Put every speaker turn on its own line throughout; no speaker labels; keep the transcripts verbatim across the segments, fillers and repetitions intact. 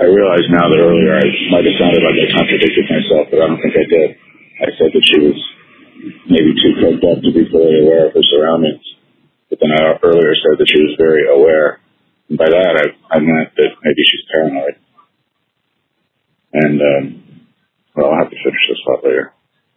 realize now that earlier I might have sounded like I contradicted myself, but I don't think I did. I said that she was maybe too coked up to be fully aware of her surroundings. But then I earlier said that she was very aware. And by that, I, I meant that maybe she's paranoid. And, um, well, I'll have to finish this thought later.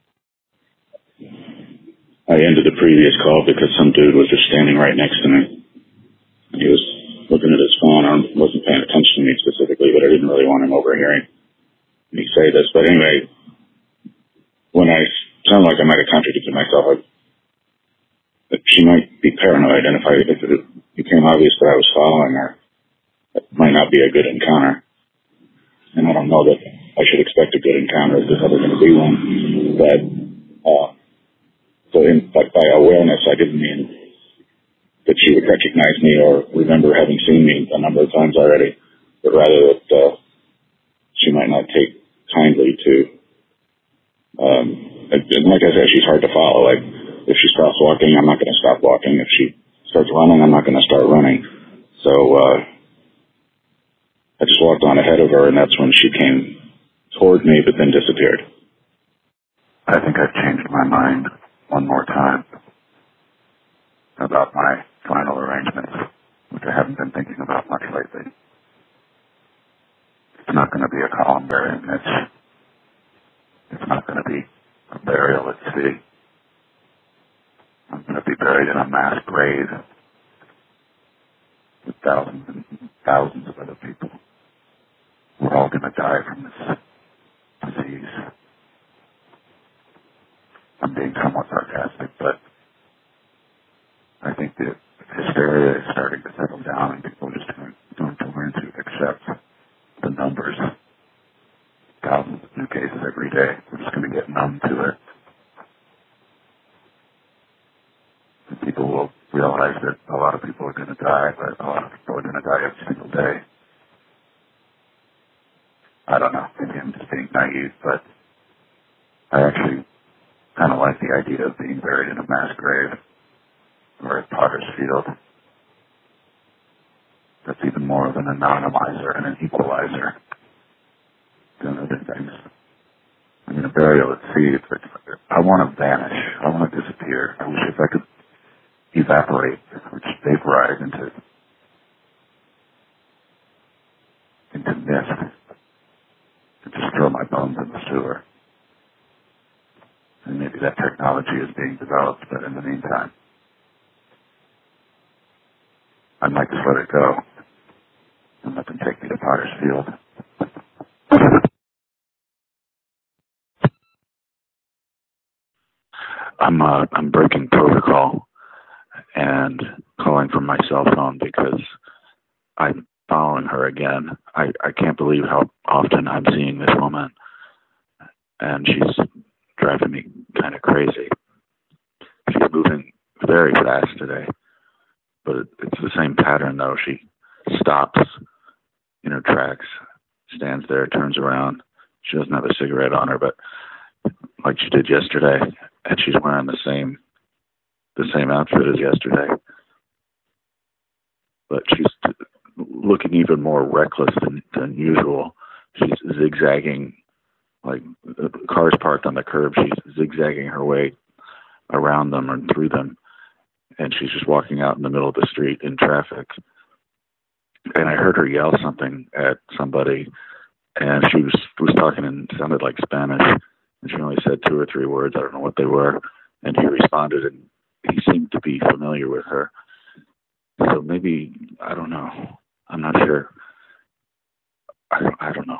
I ended the previous call because some dude was just standing right next to me. He was looking at his phone. I wasn't paying attention to me specifically, but I didn't really want him overhearing me say this. But anyway, when I sound like I might have contradicted myself, I, that she might be paranoid, and if I if it became obvious that I was following her, that might not be a good encounter. And I don't know that I should expect a good encounter if there's ever going to be one. But uh, so in, but by awareness, I didn't mean that she would recognize me or remember having seen me a number of times already, but rather that uh, she might not take kindly to. Um, and like I said, she's hard to follow. Like if she stops walking, I'm not going to stop walking. If she starts running, I'm not going to start running. So uh, I just walked on ahead of her, and that's when she came toward me, but then disappeared.
I think I've changed my mind one more time about my final arrangements, which I haven't been thinking about much lately. It's not going to be a columbarium niche. It's not going to be a burial at sea. I'm going to be buried in a mass grave with thousands and thousands of other people. We're all going to die from this disease. I'm being somewhat sarcastic, but I think that hysteria is starting to settle down and people are just going to learn to accept the numbers. Thousands of new cases every day. We're just going to get numb to it. And people will realize that a lot of people are going to die, but a lot of people are going to die every single day. I don't know. Maybe I'm just being naive, but I actually kind of like the idea of being buried in a mass grave or at Potter's Field. That's even more of an anonymizer and an equalizer than other things. I mean, a burial at sea, it's, it's, I want to vanish. I want to disappear. I wish if I could evaporate or just vaporize into, into mist and just throw my bones in the sewer. And maybe that technology is being developed, but in the meantime, I might just let it go and let them take me to Potter's Field. I'm uh, I'm breaking protocol and calling from my cell phone because I'm following her again. I, I can't believe how often I'm seeing this woman, and she's driving me kind of crazy. She's moving very fast today, but it, it's the same pattern though. She stops in her tracks, stands there, turns around. She doesn't have a cigarette on her, but like she did yesterday, and she's wearing the same the same outfit as yesterday. But she's looking even more reckless than, than usual. She's zigzagging, like the cars parked on the curb. She's zigzagging her way around them and through them, and she's just walking out in the middle of the street in traffic. And I heard her yell something at somebody, and she was was talking and sounded like Spanish. And she only said two or three words. I don't know what they were. And he responded, and he seemed to be familiar with her. So maybe, I don't know. I'm not sure. I don't, I don't know.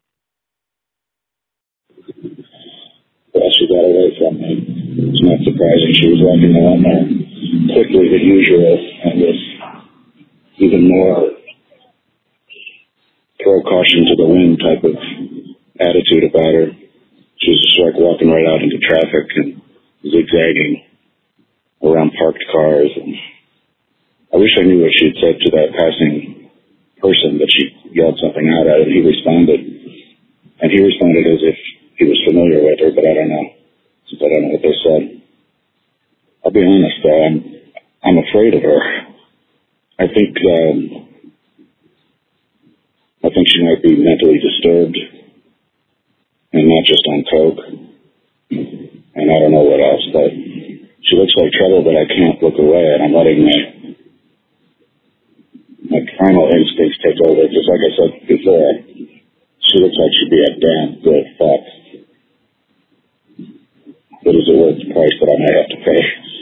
Well, she got away from me. It's not surprising. She was walking a lot more quickly than usual and with even more throw caution to the wind type of attitude about her. She was just like walking right out into traffic and zigzagging around parked cars. And I wish I knew what she had said to that passing person, but she yelled something out at him. He responded, and he responded as if he was familiar with her, but I don't know, since I don't know what they said. I'll be honest, though, I'm, I'm afraid of her. I think um, a think she might be mentally disturbed and not just on coke. And I don't know what else, but she looks like trouble, but I can't look away, and I'm letting my, my primal instincts take over, because like I said before, she looks like she'd be a damn good fuck. But is it worth the price that I might have to pay?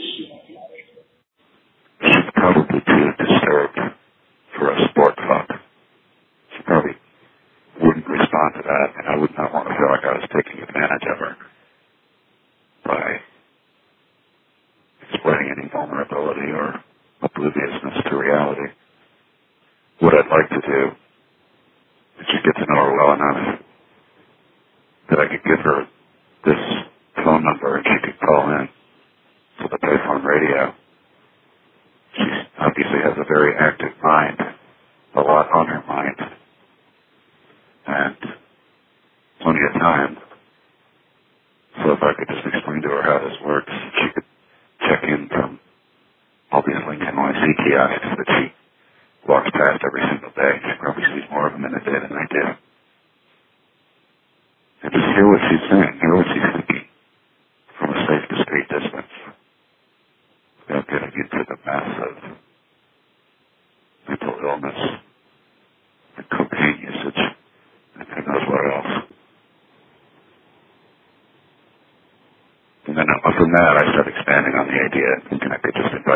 She's probably too disturbed for a sport fuck. She probably wouldn't respond to that, and I would not want to feel like I was taking advantage of her by exploiting any vulnerability or obliviousness to reality. What I'd like to do is just get to know her well enough that I could give her this phone number and she could call in to the payphone radio. She obviously has a very active mind, a lot on her mind, and plenty of time. So if I could just explain to her how this works, she could check in from all these Lincoln N Y C kiosks that she walks past every single day. She probably sees more of them in a day than I do. And just hear what she's saying, hear what she's thinking from a safe, discreet distance without getting into the mess of mental illness and cocaine usage and who knows what else. And then uh, from that, I start expanding on the idea, thinking I could just invite